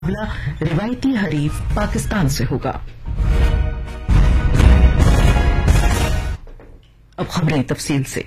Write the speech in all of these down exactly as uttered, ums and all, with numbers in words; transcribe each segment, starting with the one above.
मुकाबला रिवायती हरीफ पाकिस्तान से होगा। अब खबरें तफसील से।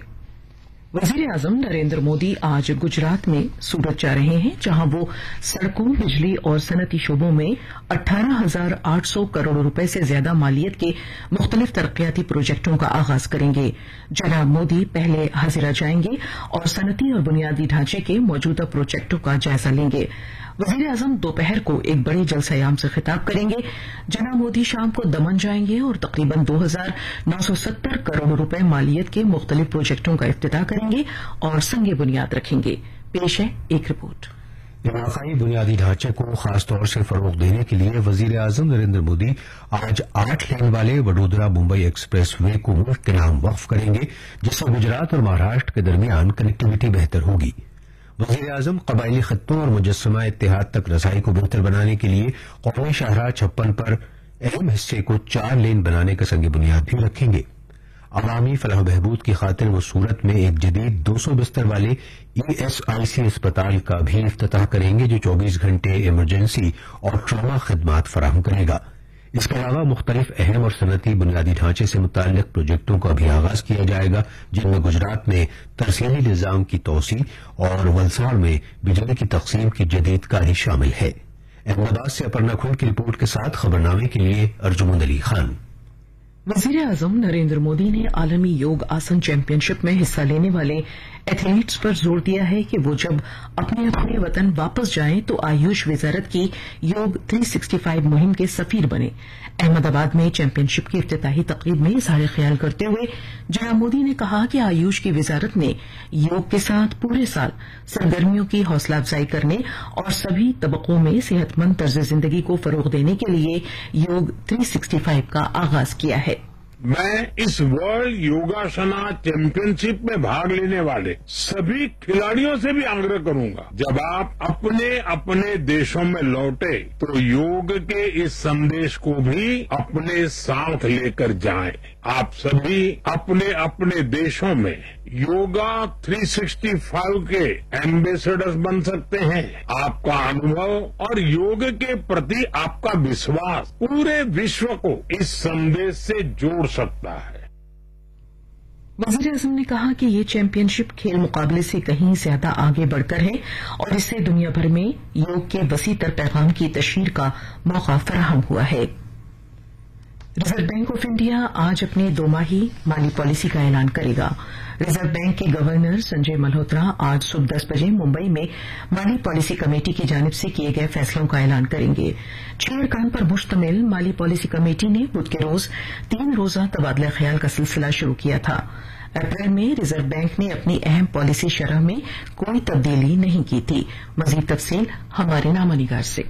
वजीर आजम नरेंद्र मोदी आज गुजरात में सूरत जा रहे हैं, जहां वो सड़कों, बिजली और सनती शोबों में अठारह हजार आठ सौ करोड़ रुपए से ज्यादा मालियत के मुख्तलिफ तरक्याती प्रोजेक्टों का आगाज करेंगे। जनाब मोदी पहले हाजिरा जाएंगे और सनती और बुनियादी ढांचे के मौजूदा प्रोजेक्टों का जायजा लेंगे। वजीर आजम दोपहर को एक बड़े जलसयाम से खिताब करेंगे। जनाब मोदी शाम को दमन जाएंगे और तकरीबन दो हजार नौ सौ सत्तर करोड़ रुपए मालियत के मुख्तलिफ प्रोजेक्टों का इफ्तिताह करेंगे और संगे बुनियाद रखेंगे। पेश है एक रिपोर्ट। इलाकाई बुनियादी ढांचे को खासतौर से फरोग देने के लिए वजीर आजम नरेंद्र मोदी आज आठ लेन वाले वडोदरा मुंबई एक्सप्रेस वे को मुल्क के नाम वक्फ करेंगे, जिससे गुजरात और महाराष्ट्र के दरमियान कनेक्टिविटी बेहतर होगी। वजीर आजम कबायली खत्तों और मुजस्समा इत्तेहाद तक रसाई को बेहतर बनाने के लिए कौमी शाहराह छप्पन पर अहम हिस्से को चार लेन बनाने का संग बुनियाद भी रखेंगे। अवामी फलाह बहबूद की खातिर वो सूरत में एक जदीद दो सौ बिस्तर वाले ईएसआईसी अस्पताल का भी इफ्तिताह करेंगे, जो चौबीस घंटे इमरजेंसी और ट्रॉमा खिदमात फराहम करेगा। इसके अलावा मुख्तलिफ अहम और सनती बुनियादी ढांचे से मुताल्लिक प्रोजेक्टों का भी आगाज किया जाएगा, जिनमें गुजरात में तरसीली निजाम की तोसी और वलसाड़ में बिजली की तकसीम की जदीदकारी शामिल है। अहमदाबाद से अपर्णा खुंड की रिपोर्ट के साथ खबरनामे के लिए अर्जुमंद अली खान। वजीर आजम नरेंद्र मोदी ने आलमी योग आसन चैंपियनशिप में हिस्सा लेने वाले एथलीट्स पर जोर दिया है कि वो जब अपने अपने वतन वापस जाएं तो आयुष वजारत की योग तीन सौ पैंसठ मुहिम के सफीर बने। अहमदाबाद में चैंपियनशिप की इफ्तिताही तकरीब में इज़हार ख्याल करते हुए जनाब मोदी ने कहा कि आयुष की वजारत ने योग के साथ पूरे साल सरगर्मियों की हौसला अफजाई करने और सभी तबकों में सेहतमंद तर्ज जिंदगी को फरोग देने के लिए योग तीन सौ पैंसठ का आगाज किया है। मैं इस वर्ल्ड योगासना चैंपियनशिप में भाग लेने वाले सभी खिलाड़ियों से भी आग्रह करूंगा, जब आप अपने अपने देशों में लौटे तो योग के इस संदेश को भी अपने साथ लेकर जाएं। आप सभी अपने अपने देशों में योगा तीन सौ पैंसठ के एम्बेसडर्स बन सकते हैं। आपका अनुभव और योग के प्रति आपका विश्वास पूरे विश्व को इस संदेश से जोड़ सकता है। वजीर आजम ने कहा कि ये चैंपियनशिप खेल मुकाबले से कहीं ज्यादा आगे बढ़कर है और इससे दुनिया भर में योग के वसी तर पैगाम की तशहीर का मौका फराहम हुआ है। रिजर्व बैंक ऑफ इंडिया आज अपने दोमाही माली पॉलिसी का ऐलान करेगा। रिजर्व बैंक के गवर्नर संजय मल्होत्रा आज सुबह दस बजे मुंबई में माली पॉलिसी कमेटी की जानिब से किए गए फैसलों का ऐलान करेंगे। छह अरकान पर मुश्तमिल माली पॉलिसी कमेटी ने बुध के रोज तीन रोजा तबादला ख्याल का सिलसिला शुरू किया था। अप्रैल में रिजर्व बैंक ने अपनी अहम पॉलिसी शरह में कोई तब्दीली नहीं की थी। मजीद तफसील हमारे नामानिगार से।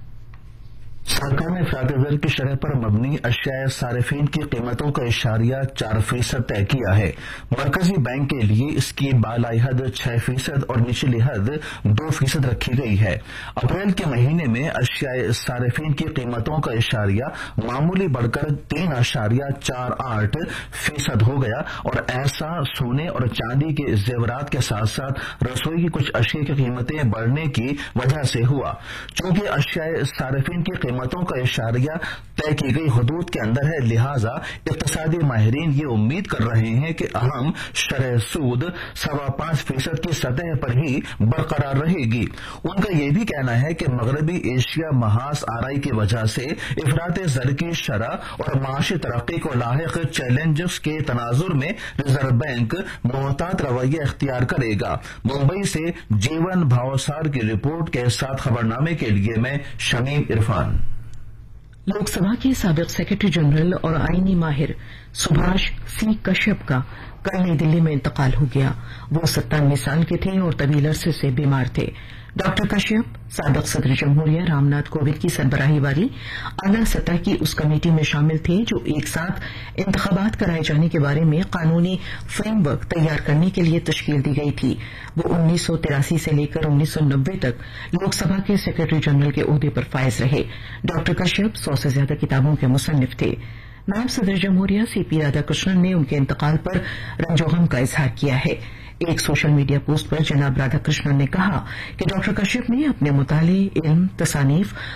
सरकार ने अफराद ज़र की शरह पर मबनी अशियाए सारिफीन की कीमतों का इशारिया चार फीसद तय किया है। मरकजी बैंक के लिए इसकी बालाई हद छह फीसद और निचली हद दो फीसद रखी गई है। अप्रैल के महीने में अशियाए सारिफीन की कीमतों का इशारिया मामूली बढ़कर तीन अशारिया चार आठ फीसद हो गया और ऐसा सोने और चांदी के जेवरात के साथ साथ रसोई की कुछ अशिया की कीमतें बढ़ने की वजह से हुआ। चूंकि अशियाए सारिफीन की कीमतों का इशारिया तय की गई हदूद के अंदर है, लिहाजा इक्तिसादी माहिरीन ये उम्मीद कर रहे हैं कि अहम शरह सूद सवा पांच फीसद की सतह पर ही बरकरार रहेगी। उनका यह भी कहना है कि मगरबी एशिया महास आराई की वजह से इफरात ज़र की शरह और माशी तरक्की को लाहिक चैलेंजेस के तनाजुर में रिजर्व बैंक मोहतात रवैया इख्तियार करेगा। मुंबई से जीवन भावसार की रिपोर्ट के साथ खबरनामे के लिए मैं शमीम इरफान। लोकसभा के साबिक सेक्रेटरी जनरल और आईनी माहिर सुभाष सी कश्यप का कल नई दिल्ली में इंतकाल हो गया। वो सत्तानवे साल के थे और तवील अरसे से बीमार थे। डॉक्टर कश्यप साबिक सदर जमहूरिया रामनाथ कोविंद की सरबराही वाली आला सतह की उस कमेटी में शामिल थे जो एक साथ इंतखाबात कराए जाने के बारे में कानूनी फ्रेमवर्क तैयार करने के लिए तश्कील दी गई थी। वो उन्नीस सौ तिरासी से लेकर उन्नीस सौ नब्बे तक लोकसभा के सेक्रेटरी जनरल के ओहदे पर फायज रहे। डॉक्टर कश्यप सौ से ज्यादा किताबों के मुसन्निफ थे। नायब सदर जमहूरिया सी पी राधाकृष्णन ने उनके इंतकाल पर रंजोगम का इजहार किया है। एक सोशल मीडिया पोस्ट पर जनाब राधाकृष्णन ने कहा कि डॉक्टर कश्यप ने अपने मुताले, इल्म, तसानीफ